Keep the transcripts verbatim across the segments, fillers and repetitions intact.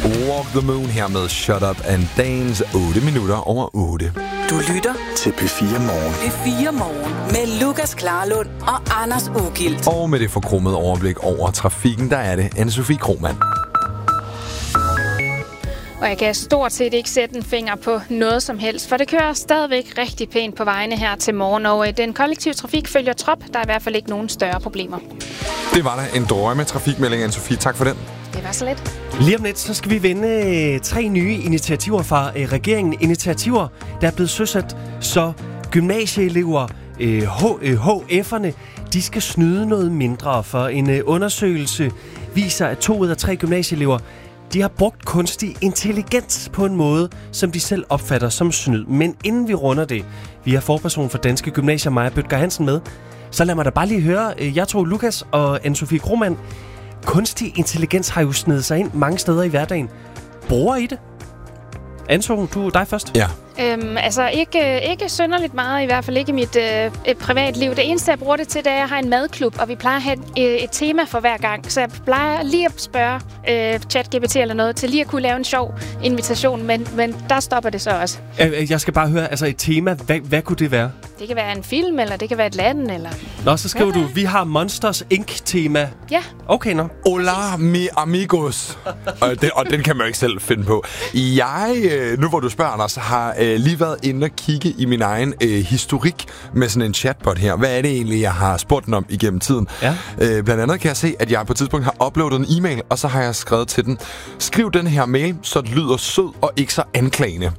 Walk the Moon her med Shut Up and Dance. otte minutter over otte. Du lytter til P fire Morgen. P fire Morgen med Lukas Klarlund og Anders Ugilt. Og med det forkromede overblik over trafikken, der er det Anne-Sophie Krohmann. Og jeg kan stort set ikke sætte en finger på noget som helst, for det kører stadigvæk rigtig pænt på vejene her til morgen, og den kollektive trafik følger trop. Der er i hvert fald ikke nogen større problemer. Det var da en drømme trafikmelding, Anne-Sophie. Tak for den. Det var så lidt. Lige om lidt, så skal vi vende øh, tre nye initiativer fra øh, regeringen. Initiativer, der er blevet søsat, så gymnasieelever, øh, H F'erne, de skal snyde noget mindre. For en øh, undersøgelse viser, at to ud af tre gymnasieelever, de har brugt kunstig intelligens på en måde, som de selv opfatter som snyd. Men inden vi runder det, vi har forperson for Danske Gymnasier, Maja Bødker Hansen, med. Så lad mig da bare lige høre, jeg tror Lukas og Anne-Sophie Krohmann, kunstig intelligens har jo snedet sig ind mange steder i hverdagen. Bruger I det? Anne-Sophie, du dig først. Ja. Øhm, altså ikke, ikke synderligt meget, i hvert fald ikke i mit øh, et privatliv. Det eneste, jeg bruger det til, det er, at jeg har en madklub, og vi plejer at have et, et tema for hver gang. Så jeg plejer lige at spørge øh, ChatGPT eller noget, til lige at kunne lave en sjov invitation, men, men der stopper det så også. Jeg skal bare høre, altså et tema, hvad, hvad kunne det være? Det kan være en film, eller det kan være et land, eller... Nå, så skriver ja. du, vi har Monsters Incorporated-tema. Ja. Okay, nå. Hola, mi amigos. og, det, og den kan man jo ikke selv finde på. Jeg, nu hvor du spørger, Anders, har øh, lige været inde og kigge i min egen øh, historik med sådan en chatbot her. Hvad er det egentlig, jeg har spurgt den om igennem tiden? Ja. Øh, blandt andet kan jeg se, at jeg på et tidspunkt har uploadet en e-mail, og så har jeg skrevet til den, skriv den her mail, så det lyder sød og ikke så anklagende.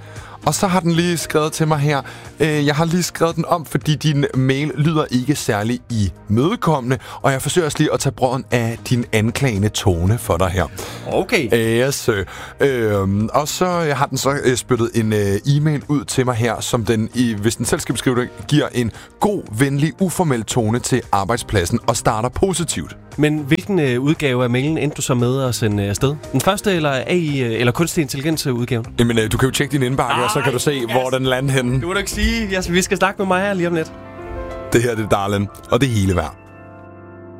Og så har den lige skrevet til mig her, øh, jeg har lige skrevet den om, fordi din mail lyder ikke særlig imødekommende, og jeg forsøger også lige at tage brøden af din anklagende tone for dig her. Okay. Yes. Øh, og så har den så øh, spyttet en øh, e-mail ud til mig her, som den, i, hvis den selv skal beskrive det, giver en god, venlig, uformel tone til arbejdspladsen og starter positivt. Men hvilken øh, udgave af mailen endte du så med at sende afsted? Den første eller A I øh, eller kunstig intelligens udgaven? Jamen, øh, du kan jo tjekke din indbakke, og så kan du se, yes. hvor den lander henne. Det må du ikke sige. Yes, vi skal snakke med mig her lige om lidt. Det her det er Darlin, og det hele værd.